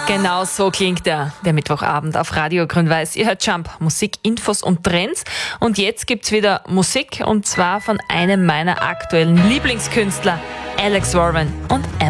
Genau so klingt der Mittwochabend auf Radio Grün-Weiß. Ihr hört Jump, Musik, Infos und Trends. Und jetzt gibt's wieder Musik, und zwar von einem meiner aktuellen Lieblingskünstler, Alex Warren und